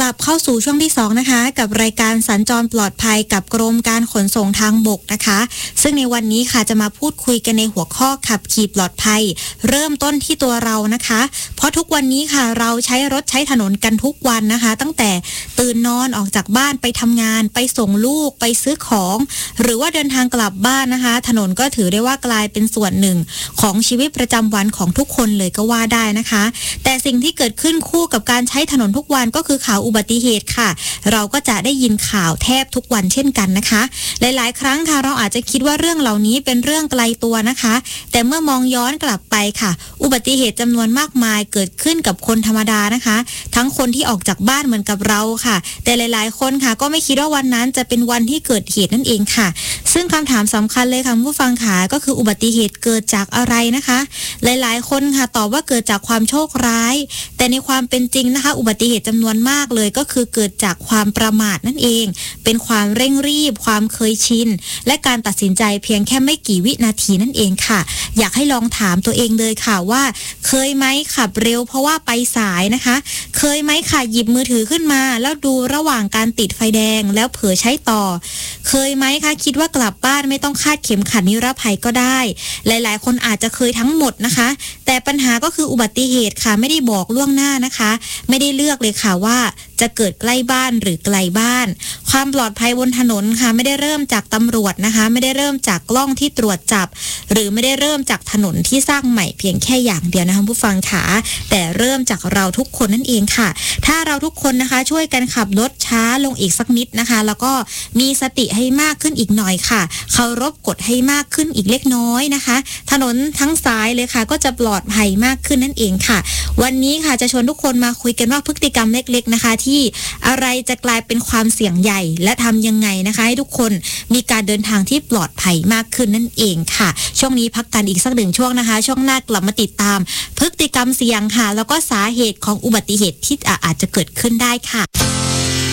ลับเข้าสู่ช่วงที่2นะคะกับรายการสัญจรปลอดภัยกับกรมการขนส่งทางบกนะคะซึ่งในวันนี้ค่ะจะมาพูดคุยกันในหัวข้อขับขี่ปลอดภัยเริ่มต้นที่ตัวเรานะคะเพราะทุกวันนี้ค่ะเราใช้รถใช้ถนนกันทุกวันนะคะตั้งแต่ตื่นนอนออกจากบ้านไปทำงานไปส่งลูกไปซื้อของหรือว่าเดินทางกลับบ้านนะคะถนนก็ถือได้ว่ากลายเป็นส่วนหนึ่งของชีวิตประจำวันของทุกคนเลยก็ว่าได้นะคะแต่สิ่งที่เกิดขึ้นคู่กับการใช้ถนนทุกวันก็คือข่าวอุบัติเหตุค่ะเราก็จะได้ยินข่าวแทบทุกวันเช่นกันนะคะหลายๆครั้งค่ะเราอาจจะคิดว่าเรื่องเหล่านี้เป็นเรื่องไกลตัวนะคะแต่เมื่อมองย้อนกลับไปค่ะอุบัติเหตุจำนวนมากมายเกิดขึ้นกับคนธรรมดานะคะทั้งคนที่ออกจากบ้านเหมือนกับเราค่ะแต่หลายๆคนค่ะก็ไม่คิดว่าวันนั้นจะเป็นวันที่เกิดเหตุนั่นเองค่ะซึ่งคำถามสำคัญเลยค่ะผู้ฟังค่ะก็คืออุบัติเหตุเกิดจากอะไรนะคะหลายๆคนค่ะตอบว่าเกิดจากความโชคร้ายแต่ในความเป็นจริงนะคะอุบัติเหตุจำนวนมากเลยก็คือเกิดจากความประมาทนั่นเองเป็นความเร่งรีบความเคยชินและการตัดสินใจเพียงแค่ไม่กี่วินาทีนั่นเองค่ะอยากให้ลองถามตัวเองเลยค่ะว่าเคยไหมขับเร็วเพราะว่าไปสายนะคะเคยไหมค่ะหยิบมือถือขึ้นมาแล้วดูระหว่างการติดไฟแดงแล้วเผลอใช้ต่อเคยไหมคะคิดว่ากลับบ้านไม่ต้องคาดเข็มขัดนิรภัยก็ได้หลายๆคนอาจจะเคยทั้งหมดนะคะแต่ปัญหาก็คืออุบัติเหตุค่ะไม่ได้บอกล่วงหน้านะคะไม่ได้เลือกเลยค่ะว่าจะเกิดใกล้บ้านหรือไกลบ้านความปลอดภัยบนถนนค่ะไม่ได้เริ่มจากตำรวจนะคะไม่ได้เริ่มจากกล้องที่ตรวจจับหรือไม่ได้เริ่มจากถนนที่สร้างใหม่เพียงแค่อย่างเดียวนะคะผู้ฟังค่ะแต่เริ่มจากเราทุกคนนั่นเองค่ะถ้าเราทุกคนนะคะช่วยกันขับรถช้าลงอีกสักนิดนะคะแล้วก็มีสติให้มากขึ้นอีกหน่อยค่ะเคารพกฎให้มากขึ้นอีกเล็กน้อยนะคะถนนทั้งสายเลยค่ะก็จะปลอดภัยมากขึ้นนั่นเองค่ะวันนี้ค่ะจะชวนทุกคนมาคุยกันว่าพฤติกรรมเล็กๆนะคะที่อะไรจะกลายเป็นความเสี่ยงใหญ่และทำยังไงนะคะให้ทุกคนมีการเดินทางที่ปลอดภัยมากขึ้นนั่นเองค่ะช่วงนี้พักกันอีกสักหนึ่งช่วงนะคะช่วงหน้ากลับมาติดตามพฤติกรรมเสี่ยงค่ะแล้วก็สาเหตุของอุบัติเหตุที่อาจจะเกิดขึ้นได้ค่ะ